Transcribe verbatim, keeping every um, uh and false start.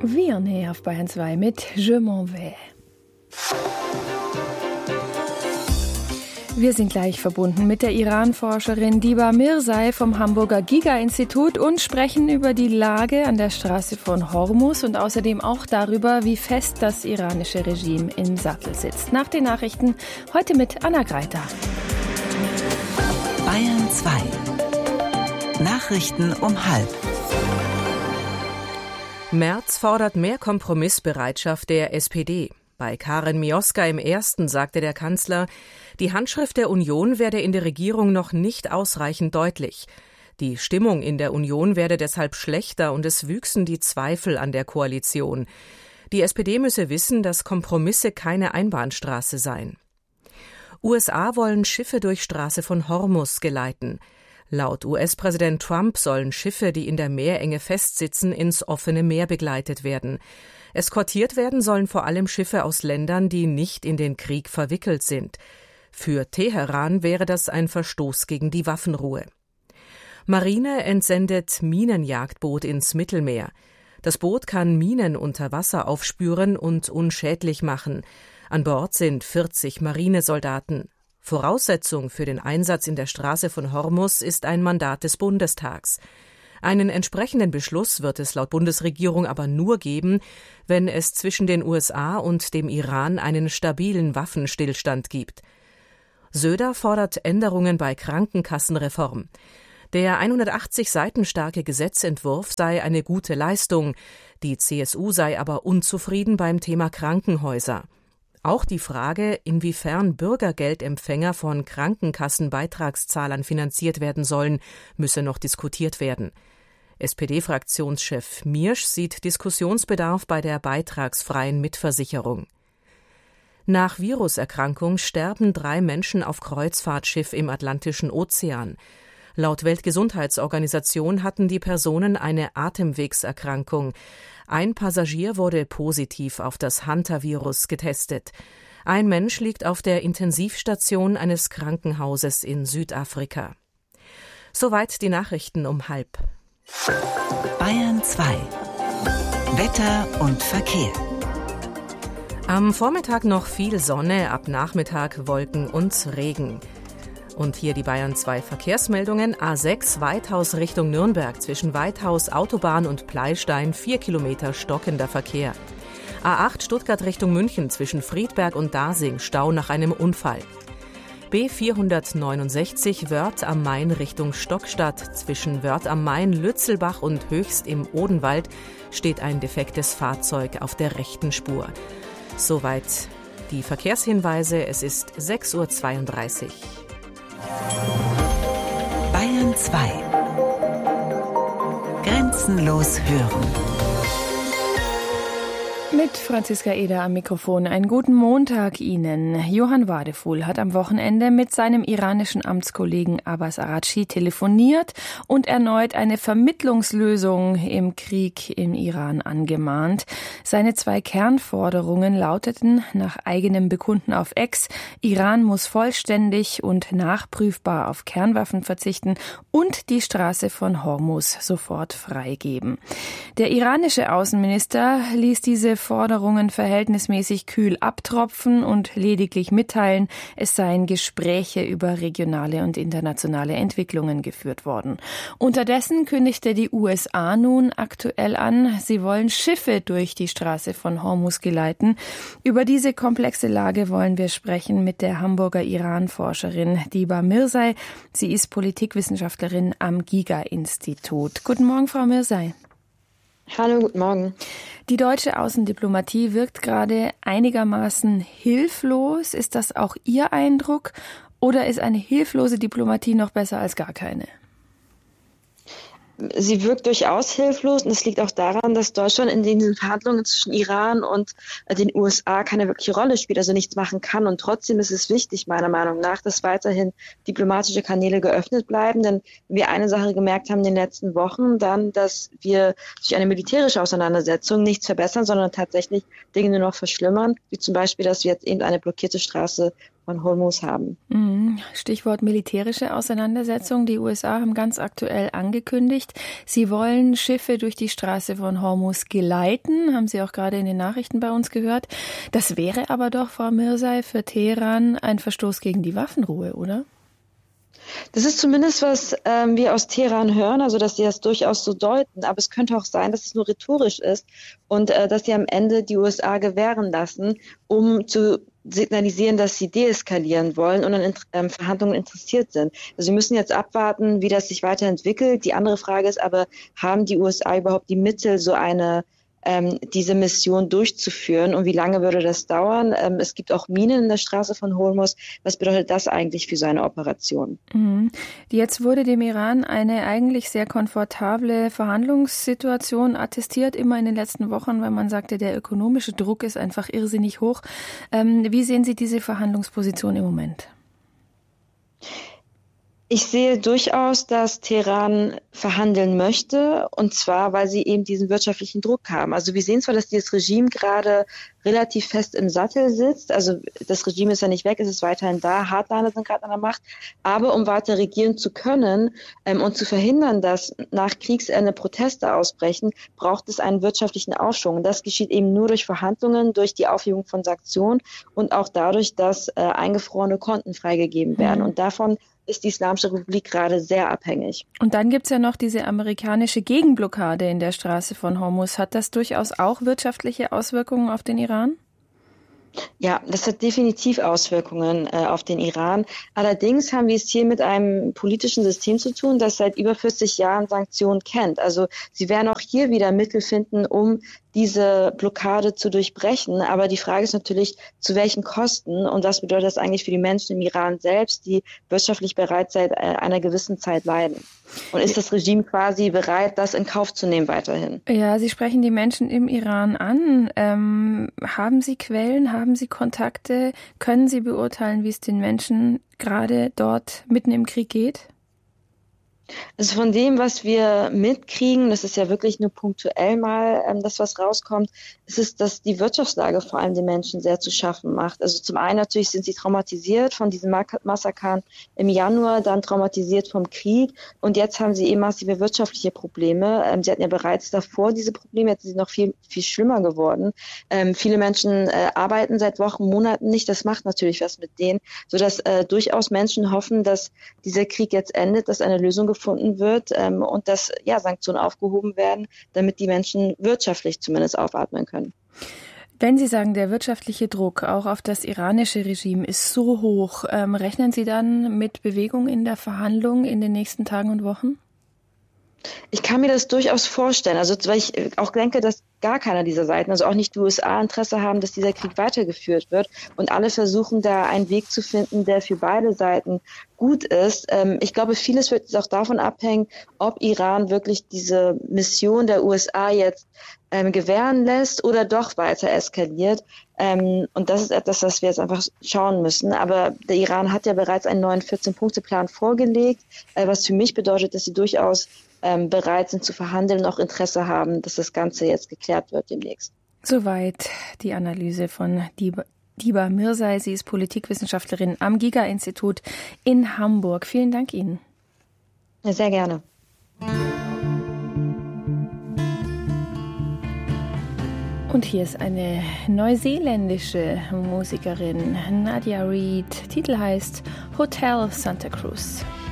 Vianney auf Bayern zwei mit Je m'en vais. Wir sind gleich verbunden mit der Iran-Forscherin Diba Mirzai vom Hamburger Giga-Institut und sprechen über die Lage an der Straße von Hormuz und außerdem auch darüber, wie fest das iranische Regime im Sattel sitzt. Nach den Nachrichten heute mit Anna Greiter. Bayern zwei. Nachrichten um halb. Merz fordert mehr Kompromissbereitschaft der S P D. Bei Karin Mioska im Ersten sagte der Kanzler, die Handschrift der Union werde in der Regierung noch nicht ausreichend deutlich. Die Stimmung in der Union werde deshalb schlechter und es wüchsen die Zweifel an der Koalition. Die S P D müsse wissen, dass Kompromisse keine Einbahnstraße seien. U S A wollen Schiffe durch Straße von Hormuz geleiten. Laut U S-Präsident Trump sollen Schiffe, die in der Meerenge festsitzen, ins offene Meer begleitet werden. Eskortiert werden sollen vor allem Schiffe aus Ländern, die nicht in den Krieg verwickelt sind. Für Teheran wäre das ein Verstoß gegen die Waffenruhe. Marine entsendet Minenjagdboot ins Mittelmeer. Das Boot kann Minen unter Wasser aufspüren und unschädlich machen. An Bord sind vierzig Marinesoldaten. Voraussetzung für den Einsatz in der Straße von Hormuz ist ein Mandat des Bundestags. Einen entsprechenden Beschluss wird es laut Bundesregierung aber nur geben, wenn es zwischen den U S A und dem Iran einen stabilen Waffenstillstand gibt. Söder fordert Änderungen bei Krankenkassenreform. Der hundertachtzig Seiten starke Gesetzentwurf sei eine gute Leistung. Die C S U sei aber unzufrieden beim Thema Krankenhäuser. Auch die Frage, inwiefern Bürgergeldempfänger von Krankenkassenbeitragszahlern finanziert werden sollen, müsse noch diskutiert werden. S P D-Fraktionschef Miersch sieht Diskussionsbedarf bei der beitragsfreien Mitversicherung. Nach Viruserkrankung sterben drei Menschen auf Kreuzfahrtschiff im Atlantischen Ozean. Laut Weltgesundheitsorganisation hatten die Personen eine Atemwegserkrankung. Ein Passagier wurde positiv auf das Hantavirus getestet. Ein Mensch liegt auf der Intensivstation eines Krankenhauses in Südafrika. Soweit die Nachrichten um halb. Bayern zwei. Wetter und Verkehr. Am Vormittag noch viel Sonne, ab Nachmittag Wolken und Regen. Und hier die Bayern zwei Verkehrsmeldungen. A sechs Weithaus Richtung Nürnberg, zwischen Weithaus, Autobahn und Pleistein, vier Kilometer stockender Verkehr. A acht Stuttgart Richtung München, zwischen Friedberg und Dasing, Stau nach einem Unfall. B vierhundertneunundsechzig Wörth am Main Richtung Stockstadt, zwischen Wörth am Main, Lützelbach und Höchst im Odenwald steht ein defektes Fahrzeug auf der rechten Spur. Soweit die Verkehrshinweise, es ist sechs Uhr zweiunddreißig. Bayern zwei. Grenzenlos hören. Mit Franziska Eder am Mikrofon. Einen guten Montag Ihnen. Johann Wadefuhl hat am Wochenende mit seinem iranischen Amtskollegen Abbas Araghchi telefoniert und erneut eine Vermittlungslösung im Krieg im Iran angemahnt. Seine zwei Kernforderungen lauteten nach eigenem Bekunden auf X: Iran muss vollständig und nachprüfbar auf Kernwaffen verzichten und die Straße von Hormuz sofort freigeben. Der iranische Außenminister ließ diese Forderungen verhältnismäßig kühl abtropfen und lediglich mitteilen, es seien Gespräche über regionale und internationale Entwicklungen geführt worden. Unterdessen kündigte die U S A nun aktuell an, sie wollen Schiffe durch die Straße von Hormuz geleiten. Über diese komplexe Lage wollen wir sprechen mit der Hamburger Iran-Forscherin Diba Mirzai. Sie ist Politikwissenschaftlerin am Giga-Institut. Guten Morgen, Frau Mirzai. Hallo, guten Morgen. Die deutsche Außendiplomatie wirkt gerade einigermaßen hilflos. Ist das auch Ihr Eindruck? Oder ist eine hilflose Diplomatie noch besser als gar keine? Sie wirkt durchaus hilflos und das liegt auch daran, dass Deutschland in diesen Verhandlungen zwischen Iran und den U S A keine wirkliche Rolle spielt, also nichts machen kann. Und trotzdem ist es wichtig, meiner Meinung nach, dass weiterhin diplomatische Kanäle geöffnet bleiben. Denn wir eine Sache gemerkt haben in den letzten Wochen, dann, dass wir durch eine militärische Auseinandersetzung nichts verbessern, sondern tatsächlich Dinge nur noch verschlimmern, wie zum Beispiel, dass wir jetzt eben eine blockierte Straße von Hormuz haben. Stichwort militärische Auseinandersetzung. Die U S A haben ganz aktuell angekündigt, sie wollen Schiffe durch die Straße von Hormuz geleiten, haben Sie auch gerade in den Nachrichten bei uns gehört. Das wäre aber doch, Frau Mirzai, für Teheran ein Verstoß gegen die Waffenruhe, oder? Das ist zumindest, was ähm, wir aus Teheran hören, also dass sie das durchaus so deuten. Aber es könnte auch sein, dass es nur rhetorisch ist und äh, dass sie am Ende die U S A gewähren lassen, um zu signalisieren, dass sie deeskalieren wollen und an ähm, Verhandlungen interessiert sind. Also wir müssen jetzt abwarten, wie das sich weiterentwickelt. Die andere Frage ist aber, haben die U S A überhaupt die Mittel, so eine ähm, diese Mission durchzuführen und wie lange würde das dauern? Ähm, es gibt auch Minen in der Straße von Hormuz. Was bedeutet das eigentlich für so eine Operation? Mhm. Jetzt wurde dem Iran eine eigentlich sehr komfortable Verhandlungssituation attestiert, immer in den letzten Wochen, weil man sagte, der ökonomische Druck ist einfach irrsinnig hoch. Ähm, wie sehen Sie diese Verhandlungsposition im Moment? Ich sehe durchaus, dass Teheran verhandeln möchte, und zwar, weil sie eben diesen wirtschaftlichen Druck haben. Also wir sehen zwar, dass dieses Regime gerade relativ fest im Sattel sitzt, also das Regime ist ja nicht weg, es ist weiterhin da, Hardliner sind gerade an der Macht, aber um weiter regieren zu können ähm, und zu verhindern, dass nach Kriegsende Proteste ausbrechen, braucht es einen wirtschaftlichen Aufschwung. Und das geschieht eben nur durch Verhandlungen, durch die Aufhebung von Sanktionen und auch dadurch, dass äh, eingefrorene Konten freigegeben werden. Mhm. Und davon ist die Islamische Republik gerade sehr abhängig. Und dann gibt es ja noch diese amerikanische Gegenblockade in der Straße von Hormuz. Hat das durchaus auch wirtschaftliche Auswirkungen auf den Iran? Ja, das hat definitiv Auswirkungen äh, auf den Iran. Allerdings haben wir es hier mit einem politischen System zu tun, das seit über vierzig Jahren Sanktionen kennt. Also sie werden auch hier wieder Mittel finden, um diese Blockade zu durchbrechen. Aber die Frage ist natürlich, zu welchen Kosten? Und was bedeutet das eigentlich für die Menschen im Iran selbst, die wirtschaftlich bereits seit einer gewissen Zeit leiden? Und ist das Regime quasi bereit, das in Kauf zu nehmen weiterhin? Ja, Sie sprechen die Menschen im Iran an. Ähm, haben Sie Quellen, haben Sie Kontakte? Können Sie beurteilen, wie es den Menschen gerade dort mitten im Krieg geht? Also von dem, was wir mitkriegen, das ist ja wirklich nur punktuell mal ähm, das, was rauskommt, ist es, dass die Wirtschaftslage vor allem den Menschen sehr zu schaffen macht. Also zum einen natürlich sind sie traumatisiert von diesen Massakern im Januar, dann traumatisiert vom Krieg und jetzt haben sie eben massive wirtschaftliche Probleme. Ähm, sie hatten ja bereits davor diese Probleme, jetzt sind sie noch viel, viel schlimmer geworden. Ähm, viele Menschen äh, arbeiten seit Wochen, Monaten nicht, das macht natürlich was mit denen, sodass äh, durchaus Menschen hoffen, dass dieser Krieg jetzt endet, dass eine Lösung gefunden wird ähm, und dass ja, Sanktionen aufgehoben werden, damit die Menschen wirtschaftlich zumindest aufatmen können. Wenn Sie sagen, der wirtschaftliche Druck auch auf das iranische Regime ist so hoch, ähm, rechnen Sie dann mit Bewegung in der Verhandlung in den nächsten Tagen und Wochen? Ich kann mir das durchaus vorstellen, also weil ich auch denke, dass gar keiner dieser Seiten, also auch nicht die U S A, Interesse haben, dass dieser Krieg weitergeführt wird und alle versuchen da einen Weg zu finden, der für beide Seiten gut ist. Ich glaube, vieles wird jetzt auch davon abhängen, ob Iran wirklich diese Mission der U S A jetzt ähm, gewähren lässt oder doch weiter eskaliert. Ähm, und das ist etwas, was wir jetzt einfach schauen müssen. Aber der Iran hat ja bereits einen neuen vierzehn-Punkte-Plan vorgelegt, äh, was für mich bedeutet, dass sie durchaus ähm, bereit sind zu verhandeln und auch Interesse haben, dass das Ganze jetzt geklärt wird demnächst. Soweit die Analyse von Diba, Diba Mirzai. Sie ist Politikwissenschaftlerin am Giga-Institut in Hamburg. Vielen Dank Ihnen. Ja, sehr gerne. Und hier ist eine neuseeländische Musikerin, Nadia Reid. Titel heißt Hotel Santa Cruz.